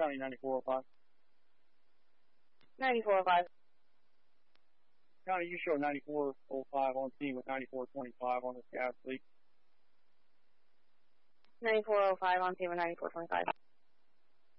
County 9405. 9405. County, you show 9405 on scene with 9425 on this gas leak. 9405 on scene with 9425.